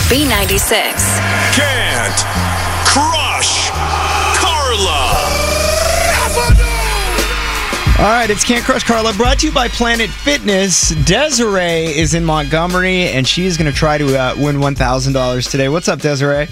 B96. Can't Crush Carla. All right, it's Can't Crush Carla, brought to you by Planet Fitness. Desiree is in Montgomery, and she's going to try to win $1,000 today. What's up, Desiree?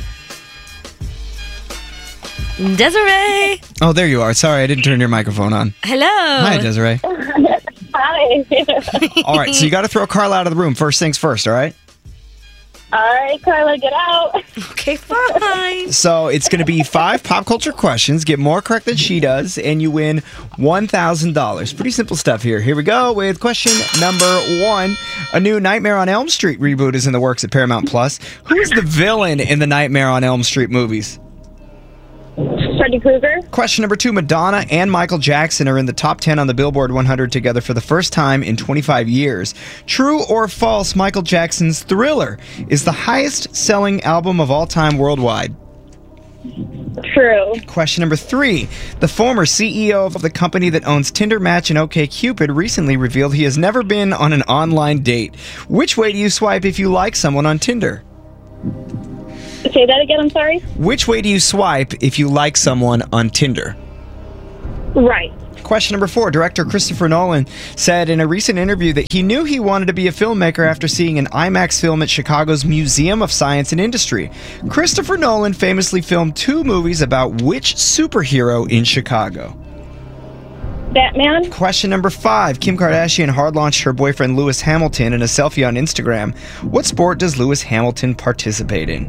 Desiree. Oh, there you are. Sorry, I didn't turn your microphone on. Hello. Hi, Desiree. Hi. All right, so you got to throw Carla out of the room. First things first, all right? All right, Carla, get out. Okay, fine. So it's going to be 5 pop culture questions. Get more correct than she does, and you win $1,000. Pretty simple stuff here. Here we go with question number 1. A new Nightmare on Elm Street reboot is in the works at Paramount Plus. Who is the villain in the Nightmare on Elm Street movies? Freddy Krueger. Question number 2. Madonna and Michael Jackson are in the top 10 on the Billboard 100 together for the first time in 25 years. True or false, Michael Jackson's Thriller is the highest-selling album of all time worldwide? True. Question number 3. The former CEO of the company that owns Tinder, Match, and OkCupid recently revealed he has never been on an online date. Which way do you swipe if you like someone on Tinder? Say that again, I'm sorry? Which way do you swipe if you like someone on Tinder? Right. Question number 4. Director Christopher Nolan said in a recent interview that he knew he wanted to be a filmmaker after seeing an IMAX film at Chicago's Museum of Science and Industry. Christopher Nolan famously filmed 2 movies about which superhero in Chicago? Batman. Question number 5. Kim Kardashian hard-launched her boyfriend Lewis Hamilton in a selfie on Instagram. What sport does Lewis Hamilton participate in?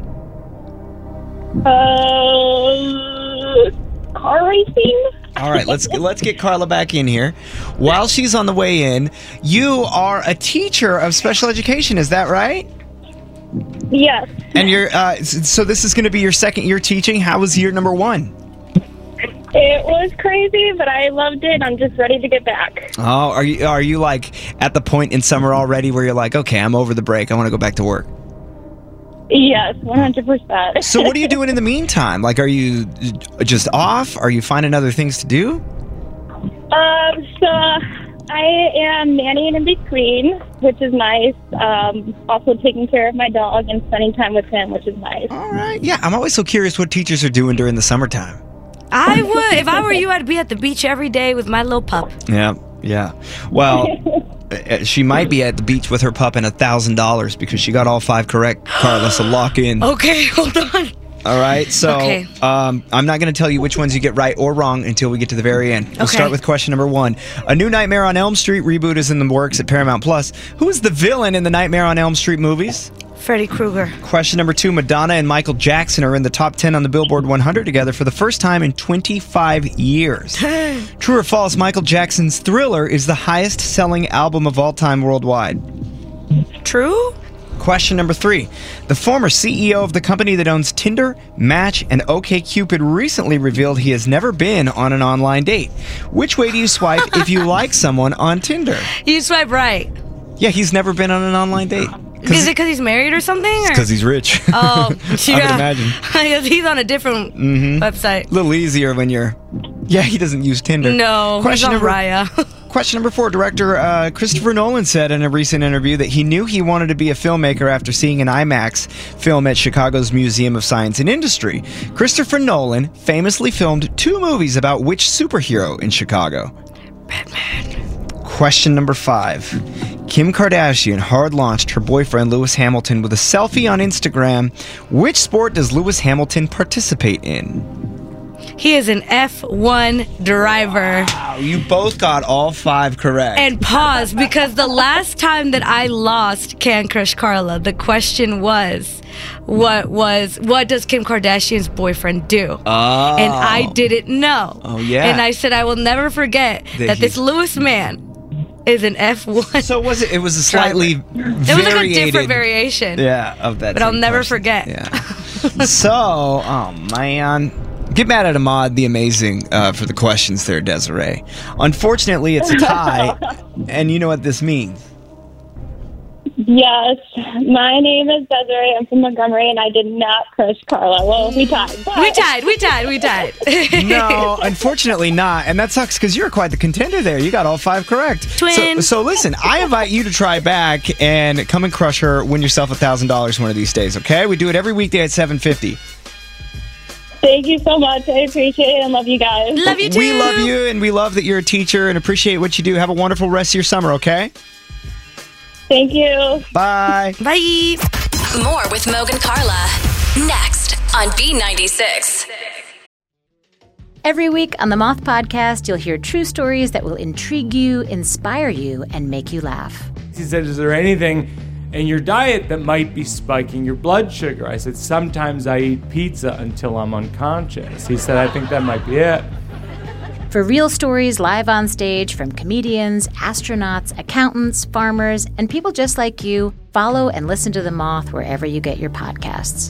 Car racing. All right, let's get Carla back in here. While she's on the way in, you are a teacher of special education, is that right? Yes. And you're so this is going to be your second year teaching. How was year number 1? It was crazy, but I loved it. I'm just ready to get back. Oh, are you like at the point in summer already where you're like, okay, I'm over the break. I want to go back to work? Yes, 100%. So what are you doing in the meantime? Like, are you just off? Are you finding other things to do? So I am nannying in between, which is nice. Also taking care of my dog and spending time with him, which is nice. All right. Yeah, I'm always so curious what teachers are doing during the summertime. I would. If I were you, I'd be at the beach every day with my little pup. Yeah. Well, she might be at the beach with her pup and $1,000 because she got all 5 correct, Carla, so lock in. Okay, hold on. All right, so Okay. I'm not going to tell you which ones you get right or wrong until we get to the very end. We'll Okay. start with question number 1. A new Nightmare on Elm Street reboot is in the works at Paramount Plus. Who is the villain in the Nightmare on Elm Street movies? Freddy Krueger. Question number 2. Madonna and Michael Jackson are in the top 10 on the Billboard 100 together for the first time in 25 years. True or false, Michael Jackson's Thriller is the highest-selling album of all time worldwide? True? Question number 3. The former CEO of the company that owns Tinder, Match, and OkCupid recently revealed he has never been on an online date. Which way do you swipe if you like someone on Tinder? You swipe right. Yeah, he's never been on an online date. Is it because he's married or something? Because he's rich. Oh, yeah. I would imagine. He's on a different website. A little easier when you're... Yeah, he doesn't use Tinder. No, he's on Raya. Question number 4. Director Christopher Nolan said in a recent interview that he knew he wanted to be a filmmaker after seeing an IMAX film at Chicago's Museum of Science and Industry. Christopher Nolan famously filmed 2 movies about which superhero in Chicago? Batman. Question number 5. Kim Kardashian hard-launched her boyfriend Lewis Hamilton with a selfie on Instagram. Which sport does Lewis Hamilton participate in? He is an F1 driver. Wow, you both got all 5 correct. And pause, because the last time that I lost Can't Crush Carla, the question was, what does Kim Kardashian's boyfriend do? Oh. And I didn't know. Oh, yeah. And I said, I will never forget that this Lewis man is an F1. So it was a slightly it was like a different variation. Yeah, of that. But I'll same never question. forget. Yeah. So, oh man. Get mad at Ahmad the Amazing for the questions there, Desiree. Unfortunately, it's a tie, and you know what this means. Yes, my name is Desiree. I'm from Montgomery, and I did not crush Carla. Well, we tied. but- We tied. No, unfortunately not. And that sucks because you're quite the contender there. You got all 5 correct. Twin. So listen, I invite you to try back and come and crush her, win yourself $1,000 one of these days, okay? We do it every weekday at 7:50. Thank you so much. I appreciate it and love you guys. Love you too. We love you, and we love that you're a teacher and appreciate what you do. Have a wonderful rest of your summer, okay? Thank you. Bye. Bye. More with Mogan Carla. Next on B96. Every week on the Moth Podcast, you'll hear true stories that will intrigue you, inspire you, and make you laugh. He said, is there anything in your diet that might be spiking your blood sugar? I said, sometimes I eat pizza until I'm unconscious. He said, I think that might be it. For real stories live on stage from comedians, astronauts, accountants, farmers, and people just like you, follow and listen to The Moth wherever you get your podcasts.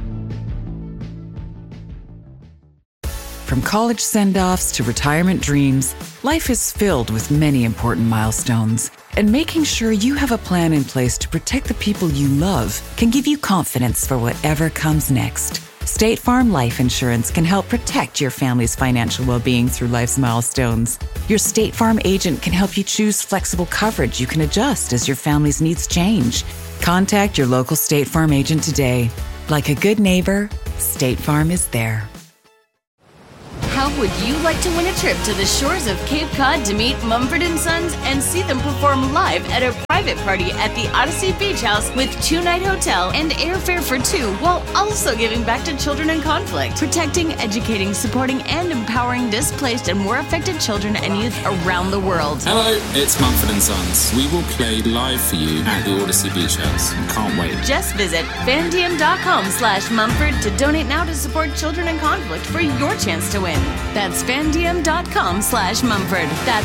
From college send-offs to retirement dreams, life is filled with many important milestones. And making sure you have a plan in place to protect the people you love can give you confidence for whatever comes next. State Farm Life Insurance can help protect your family's financial well-being through life's milestones. Your State Farm agent can help you choose flexible coverage you can adjust as your family's needs change. Contact your local State Farm agent today. Like a good neighbor, State Farm is there. How would you like to win a trip to the shores of Cape Cod to meet Mumford & Sons and see them perform live at a private party at the Odyssey Beach House with 2-night hotel and airfare for 2, while also giving back to children in conflict, protecting, educating, supporting, and empowering displaced and war affected children and youth around the world? Hello, it's Mumford & Sons. We will play live for you at the Odyssey Beach House. Can't wait. Just visit fandiem.com/Mumford to donate now to support children in conflict for your chance to win. That's fandiem.com/Mumford. That's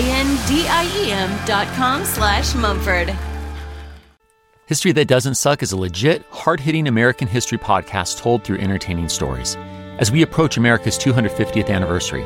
FANDIEM.com/Mumford. History That Doesn't Suck is a legit, hard-hitting American history podcast told through entertaining stories. As we approach America's 250th anniversary,